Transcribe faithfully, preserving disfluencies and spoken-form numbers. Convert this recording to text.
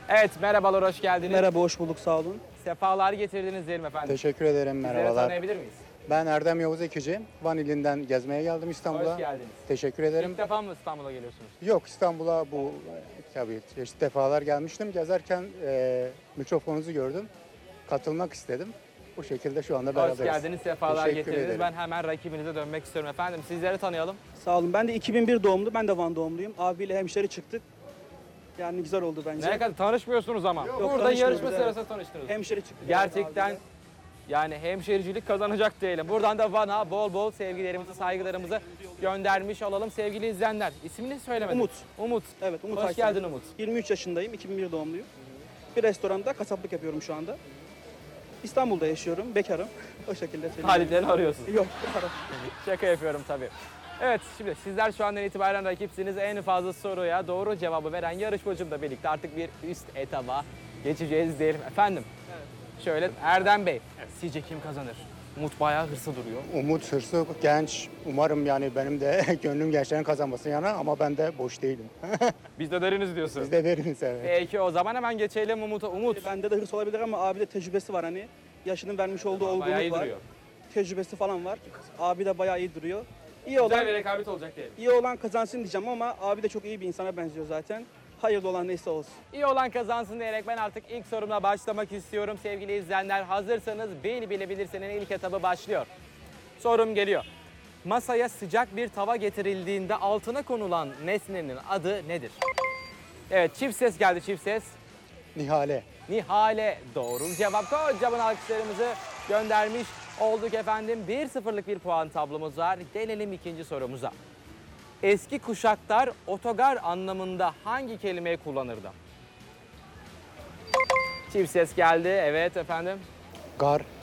Evet, merhabalar, hoş geldiniz. Merhaba, hoş bulduk, sağ olun. Sefalar getirdiniz diyelim efendim. Teşekkür ederim, Sizleri merhabalar. tanıyabilir miyiz? Ben Erdem Yavuz Ekici. Van ilinden gezmeye geldim İstanbul'a. Hoş geldiniz. Teşekkür ederim. İlk defa mı İstanbul'a geliyorsunuz? Yok, İstanbul'a bu tabii çeşitli defalar gelmiştim. Gezerken e, mikrofonunuzu gördüm. Katılmak istedim. Bu şekilde şu anda beraberiz. Hoş geldiniz, sefalar Teşekkür getirdiniz. ederim. Ben hemen rakibinize dönmek istiyorum efendim. Sizleri tanıyalım. Sağ olun. Ben de iki bin bir doğumlu, ben de Van doğumluyum. Abiyle hemşeri çıktık. Yani güzel oldu bence. Ne kadar tanışmıyorsunuz ama. Yok, Burada tanışmıyoruz, yarışma evet. sırasında tanıştınız. Hemşeri çıktık. Gerçekten abiyle. yani hemşericilik kazanacak diyelim. Buradan da Van'a bol bol sevgilerimizi, saygılarımızı göndermiş olalım sevgili izleyenler. İsmini söylemedim. Umut. Umut. Evet, Umut Hoş Aysel. geldin Umut. yirmi üç yaşındayım, iki bin bir doğumluyum. Bir restoranda kasaplık yapıyorum şu anda. İstanbul'da yaşıyorum, bekarım. O şekilde söyleyeyim. Taliplerini arıyorsun. Yok, Şaka yapıyorum tabii. Evet, şimdi sizler şu andan itibaren rakipsiniz. En fazla soruya doğru cevabı veren yarışmacımla birlikte artık bir üst etaba geçeceğiz diyelim. Efendim, şöyle Erdem Bey, sizce kim kazanır? Umut bayağı hırslı duruyor. Umut hırsı, genç. Umarım yani benim de gönlüm gençlerin kazanması yana ama ben de boş değilim. Biz de deriniz diyorsun. Siz de veriniz evet. Peki o zaman hemen geçelim Umut'a. Umut, bende de hırs olabilir ama abi de tecrübesi var hani. Yaşının vermiş olduğu bayağı iyi olgunluk var. duruyor. Tecrübesi falan var. Abi de bayağı iyi duruyor. İyi Güzel olan, bir rekabet olacak diyelim. iyi olan kazansın diyeceğim ama abi de çok iyi bir insana benziyor zaten. Hayırlı olan neyse olsun. İyi olan kazansın diyerek ben artık ilk sorumla başlamak istiyorum. Sevgili izleyenler, hazırsanız Bil Bilebilirsin'in ilk etabı başlıyor. Sorum geliyor. Masaya sıcak bir tava getirildiğinde altına konulan nesnenin adı nedir? Evet, çift ses geldi, çift ses. Nihale. Nihale doğru cevap. Kocaman alkışlarımızı göndermiş olduk efendim. bir sıfırlık bir puan tablomuz var. Gelelim ikinci sorumuza. Eski kuşaklar otogar anlamında hangi kelimeyi kullanırdı? Çift ses geldi. Evet efendim. Gar.